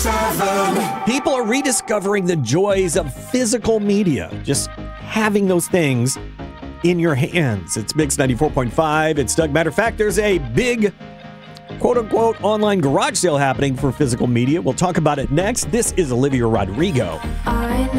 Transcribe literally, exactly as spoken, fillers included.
People are rediscovering the joys of physical media, just having those things in your hands. It's Mix ninety-four point five. It's Doug. Matter of fact, there's a big quote-unquote online garage sale happening for physical media. We'll talk about it next. This is Olivia Rodrigo. I know.